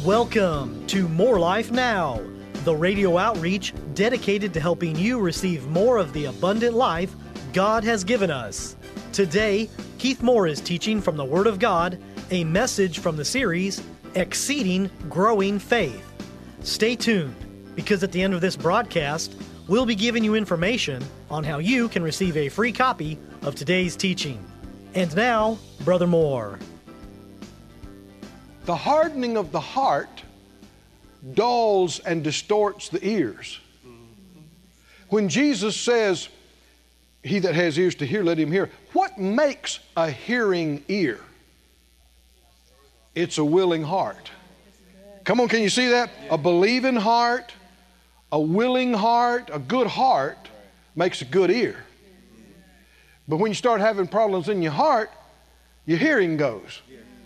Welcome to More Life Now, the radio outreach dedicated to helping you receive more of the abundant life God has given us. Today, Keith Moore is teaching from the Word of God, a message from the series, Exceeding Growing Faith. Stay tuned, because at the end of this broadcast, we'll be giving you information on how you can receive a free copy of today's teaching. And now, Brother Moore. The hardening of the heart dulls and distorts the ears. When Jesus says, "He that has ears to hear, let him hear," what makes a hearing ear? It's a willing heart. Come on, can you see that? A believing heart, a willing heart, a good heart makes a good ear. But when you start having problems in your heart, your hearing goes.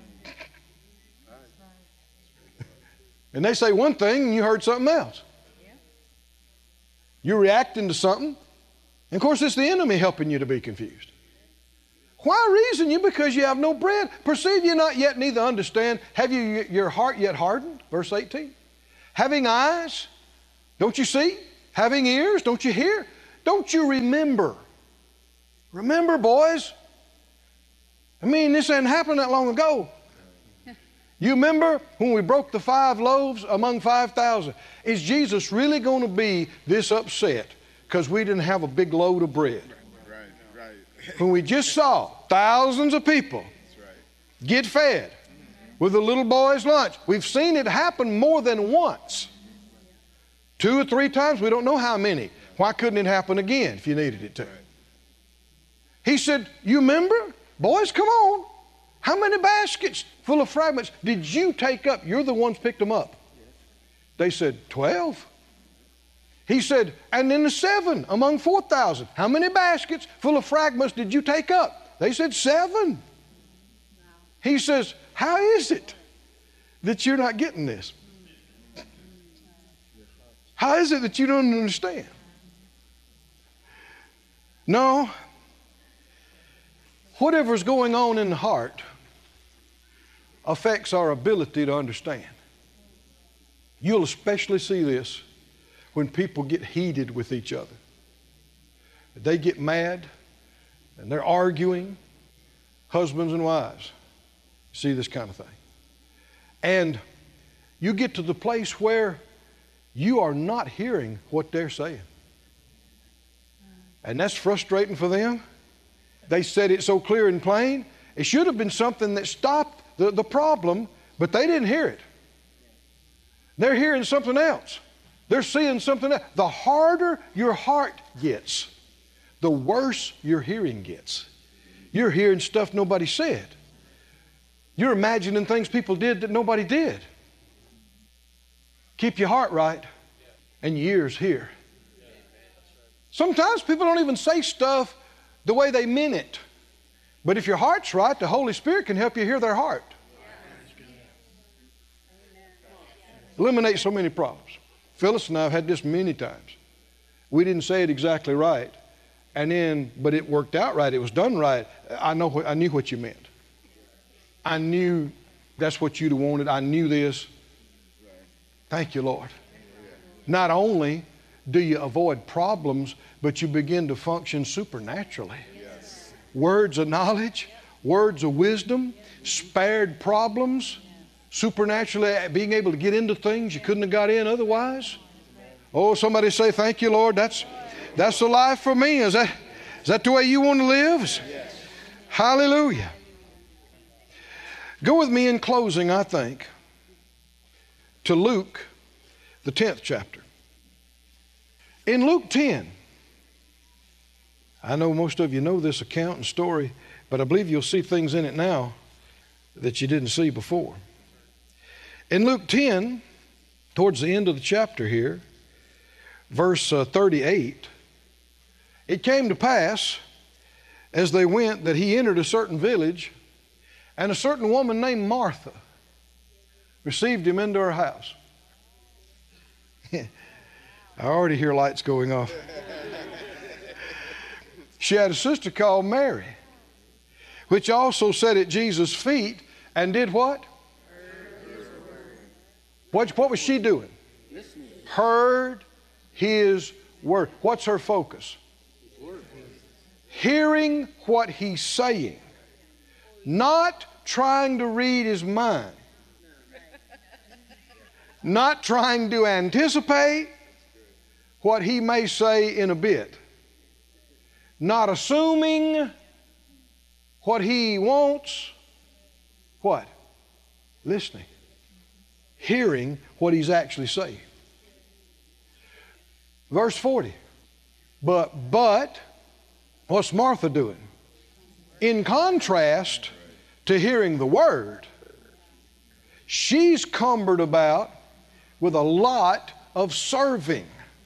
And they say one thing and you heard something else. You're reacting to something. And of course, it's the enemy helping you to be confused. Why reason you? Because you have no bread. Perceive you not yet, neither understand. Have you your heart yet hardened? Verse 18. Having eyes, don't you see? Having ears, don't you hear? Don't you remember? Remember, boys. I mean, this hadn't happened that long ago. You remember when we broke the 5 loaves among 5,000? Is Jesus really going to be this upset because we didn't have a big load of bread? Right. When we just saw thousands of people get fed with a little boy's lunch. We've seen it happen more than once. 2 or 3 times, we don't know how many. Why couldn't it happen again if you needed it to? He said, you remember? Boys, come on. How many baskets full of fragments did you take up? You're the ones picked them up. They said, 12. He said, and then the 7 among 4,000. How many baskets full of fragments did you take up? They said 7. He says, how is it that you're not getting this? How is it that you don't understand? No. Whatever's going on in the heart affects our ability to understand. You'll especially see this when people get heated with each other. They get mad and they're arguing, husbands and wives. See this kind of thing. And you get to the place where you are not hearing what they're saying. And that's frustrating for them. They said it so clear and plain. It should have been something that stopped the problem, but they didn't hear it. They're hearing something else. They're seeing something else. The harder your heart gets, the worse your hearing gets. You're hearing stuff nobody said. You're imagining things people did that nobody did. Keep your heart right and your ears hear. Sometimes people don't even say stuff the way they meant it. But if your heart's right, the Holy Spirit can help you hear their heart. Eliminate so many problems. Phyllis and I have had this many times. We didn't say it exactly right, but it worked out right. It was done right. I knew what you meant. I knew that's what you'd have wanted. I knew this. Thank you, Lord. Not only do you avoid problems, but you begin to function supernaturally. Yes. Words of knowledge, words of wisdom, spared problems, supernaturally being able to get into things you couldn't have got in otherwise. Oh, somebody say, thank you, Lord. That's the life for me. Is that the way you want to live? Yes. Hallelujah. Go with me in closing, I think, to Luke, the 10th chapter. In Luke 10, I know most of you know this account and story, but I believe you'll see things in it now that you didn't see before. In Luke 10, towards the end of the chapter here, verse 38, it came to pass as they went that he entered a certain village, and a certain woman named Martha received him into her house. I already hear lights going off. She had a sister called Mary, which also sat at Jesus' feet and did what? What was she doing? Heard His word. What's her focus? Hearing what He's saying. Not trying to read His mind. Not trying to anticipate what He may say in a bit. Not assuming what He wants. What? Listening. Hearing what He's actually saying. Verse 40. But, what's Martha doing? In contrast to hearing the word, she's cumbered about with a lot of serving.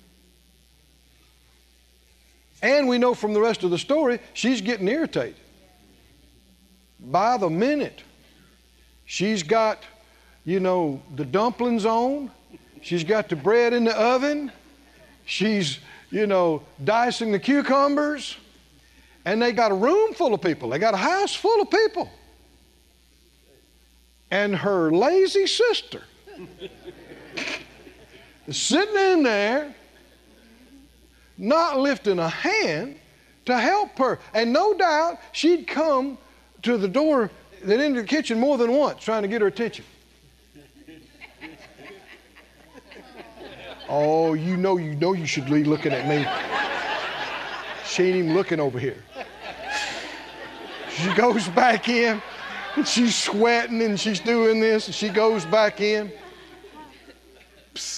And we know from the rest of the story, she's getting irritated. By the minute, she's got, the dumplings on. She's got the bread in the oven. She's, dicing the cucumbers. And they got a room full of people. They got a house full of people. And her lazy sister is sitting in there, not lifting a hand to help her. And no doubt she'd come to the door that into the kitchen more than once trying to get her attention. Oh, you should be looking at me. She ain't even looking over here. She goes back in, and she's sweating, and she's doing this, and she goes back in. Psst.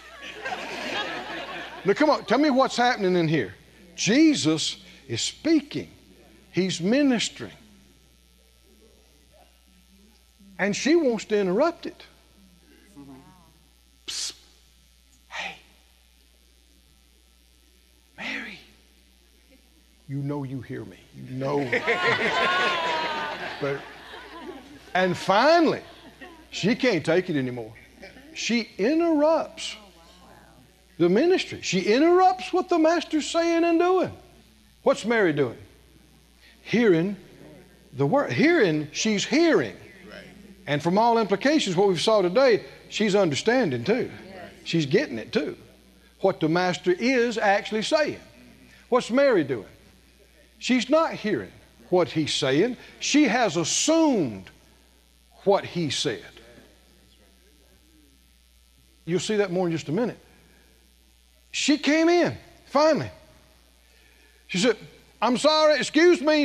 Now, come on, tell me what's happening in here. Jesus is speaking. He's ministering. And she wants to interrupt it. Psst. Hey, Mary, you hear me. But, and finally, she can't take it anymore. She interrupts the ministry. She interrupts what the Master's saying and doing. What's Mary doing? Hearing the word. She's hearing. And from all implications, what we saw today, she's understanding too. She's getting it too. What the Master is actually saying. What's Mary doing? She's not hearing what He's saying. She has assumed what He said. You'll see that more in just a minute. She came in, finally. She said, I'm sorry, excuse me.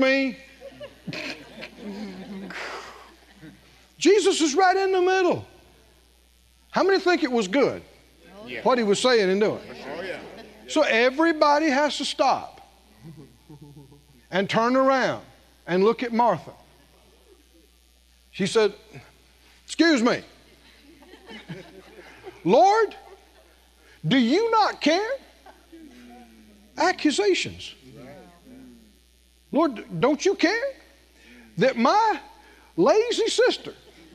Jesus is right in the middle. How many think it was good, what He was saying and doing? So everybody has to stop and turn around and look at Martha. She said, excuse me. Lord, do you not care? Accusations. Lord, don't you care that my lazy sister,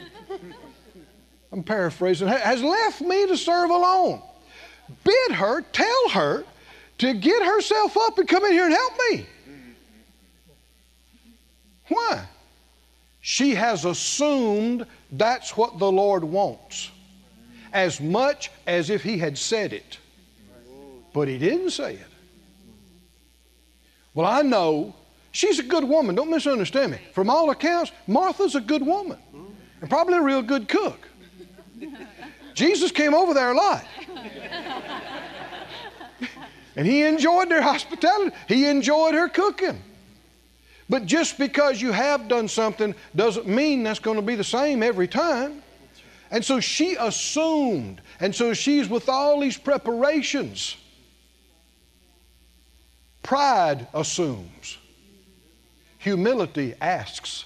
I'm paraphrasing, has left me to serve alone? Bid her, tell her to get herself up and come in here and help me. Why? She has assumed that's what the Lord wants, as much as if He had said it. But He didn't say it. Well, I know she's a good woman. Don't misunderstand me. From all accounts, Martha's a good woman and probably a real good cook. Jesus came over there a lot. And He enjoyed their hospitality. He enjoyed her cooking. But just because you have done something doesn't mean that's going to be the same every time. And so she assumed. And so she's with all these preparations. Pride assumes. Humility asks.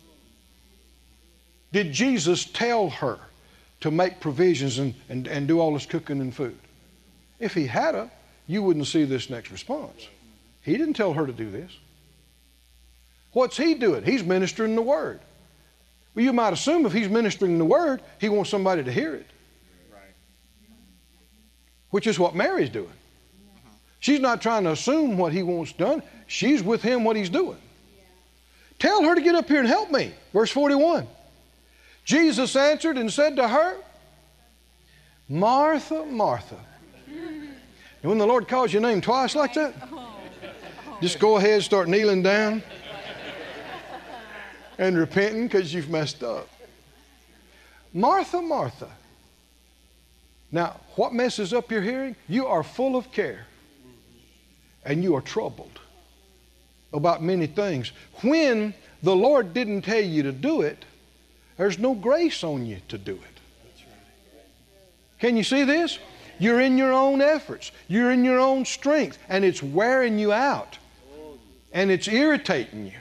Did Jesus tell her to make provisions and do all this cooking and food? If He had, you wouldn't see this next response. He didn't tell her to do this. What's He doing? He's ministering the Word. Well, you might assume if He's ministering the Word, He wants somebody to hear it. Right. Which is what Mary's doing. She's not trying to assume what He wants done. She's with Him what He's doing. Tell her to get up here and help me. Verse 41. Jesus answered and said to her, Martha, Martha. And when the Lord calls your name twice like that, just go ahead and start kneeling down and repenting because you've messed up. Martha, Martha. Now, what messes up your hearing? You are full of care and you are troubled about many things. When the Lord didn't tell you to do it, there's no grace on you to do it. Can you see this? You're in your own efforts. You're in your own strength, and it's wearing you out, and it's irritating you.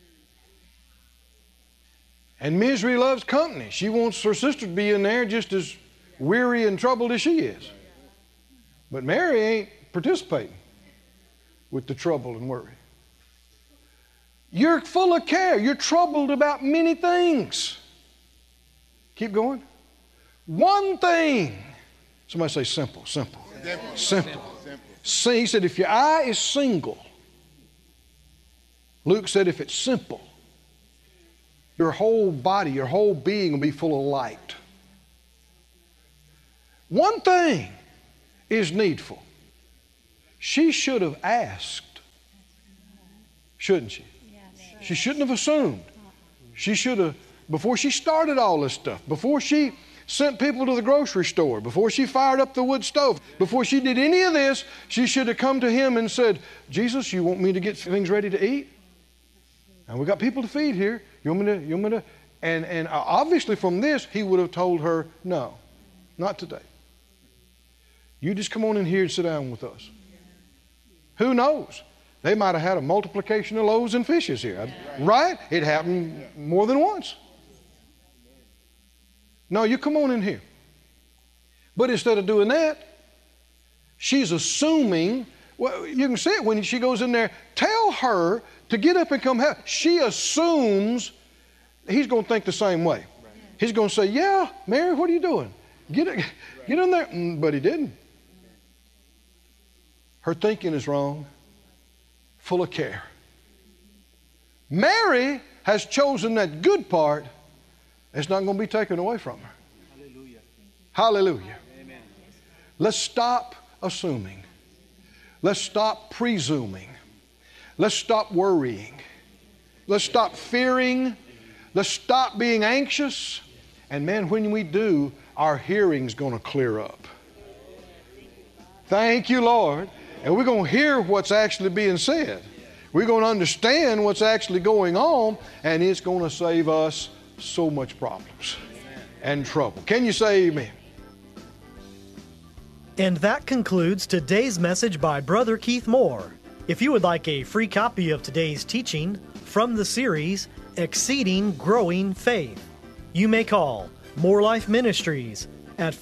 And misery loves company. She wants her sister to be in there just as weary and troubled as she is. But Mary ain't participating with the trouble and worry. You're full of care. You're troubled about many things. Keep going. One thing. Somebody say simple, simple. Simple. See, he said if your eye is single, Luke said if it's simple, your whole body, your whole being will be full of light. One thing is needful. She should have asked, shouldn't she? She shouldn't have assumed. She should have, before she started all this stuff, before she sent people to the grocery store, before she fired up the wood stove, before she did any of this, she should have come to him and said, Jesus, you want me to get things ready to eat? And we got people to feed here. You want me to? And obviously from this, he would have told her, no, not today. You just come on in here and sit down with us. Who knows? They might have had a multiplication of loaves and fishes here. Right? It happened more than once. No, you come on in here. But instead of doing that, she's assuming, well, you can see it when she goes in there, tell her to get up and come help. She assumes he's going to think the same way. He's going to say, yeah, Mary, what are you doing? Get in there. But he didn't. Her thinking is wrong, full of care. Mary has chosen that good part. It's not going to be taken away from her. Hallelujah. Hallelujah. Amen. Let's stop assuming. Let's stop presuming. Let's stop worrying. Let's stop fearing. Let's stop being anxious. And man, when we do, our hearing's going to clear up. Thank you, Lord. And we're going to hear what's actually being said. We're going to understand what's actually going on, and it's going to save us so much problems and trouble. Can you say amen? And that concludes today's message by Brother Keith Moore. If you would like a free copy of today's teaching from the series, Exceeding Growing Faith, you may call More Life Ministries at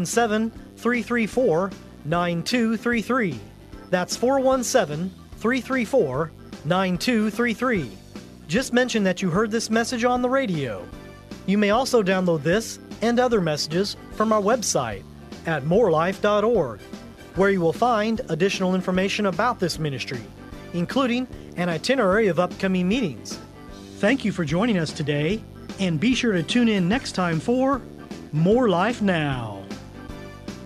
417-334-9233. That's 417-334-9233. Just mention that you heard this message on the radio. You may also download this and other messages from our website at morelife.org, where you will find additional information about this ministry, including an itinerary of upcoming meetings. Thank you for joining us today, and be sure to tune in next time for More Life Now.